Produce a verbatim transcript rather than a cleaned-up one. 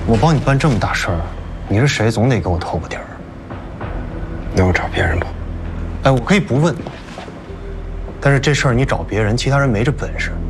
我帮你办这么大事儿，你是谁总得给我透个底儿。 那我找别人吧。 哎，我可以不问，但是这事儿你找别人，其他人没这本事。